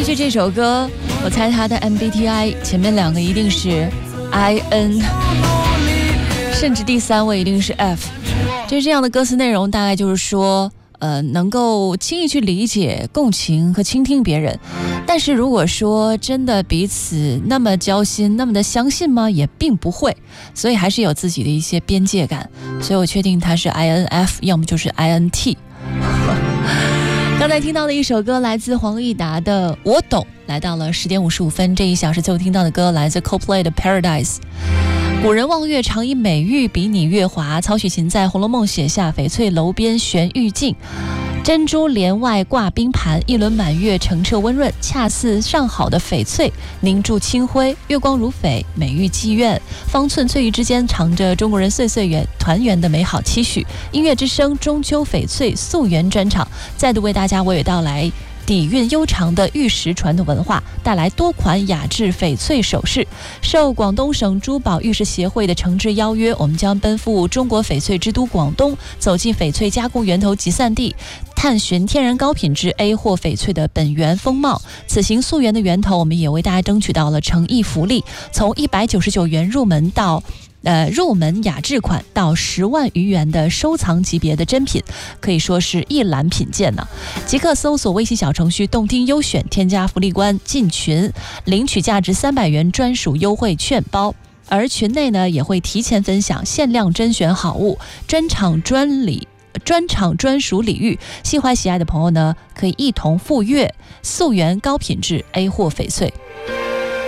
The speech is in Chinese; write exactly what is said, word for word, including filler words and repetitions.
去这首歌，我猜它的 M B T I 前面两个一定是 I N， 甚至第三位一定是 F。 就是这样的歌词内容，大概就是说呃，能够轻易去理解、共情和倾听别人，但是如果说真的彼此那么交心、那么的相信吗？也并不会，所以还是有自己的一些边界感。所以我确定他是 I N F， 要么就是 I N T。 刚才听到的一首歌来自黄义达的《我懂》，来到了十点五十五分，这一小时最后听到的歌来自 Coldplay 的 Paradise。古人望月常以美玉比拟月华，曹雪芹在《红楼梦》写下翡翠楼边悬玉镜，珍珠帘外挂冰盘，一轮满月澄澈温润，恰似上好的翡翠凝铸清辉，月光如翡，美玉妓院，方寸翠玉之间藏着中国人岁岁圆团圆的美好期许。音乐之声中秋翡翠溯源专场，再度为大家娓娓道来底蕴悠长的玉石传统文化，带来多款雅致翡翠首饰。受广东省珠宝玉石协会的诚挚邀约，我们将奔赴中国翡翠之都广东，走进翡翠加工源头集散地，探寻天然高品质 A 货翡翠的本源风貌。此行溯源的源头，我们也为大家争取到了诚意福利，从一百九十九元入门到呃，入门雅致款到十万余元的收藏级别的珍品，可以说是一览品鉴呢。即刻搜索微信小程序动听优选，添加福利官进群，领取价值三百元专属优惠券包。而群内呢也会提前分享限量甄选好物、专场专礼、专场专属礼遇，心怀喜爱的朋友呢可以一同赴粤溯源高品质 A 货翡翠。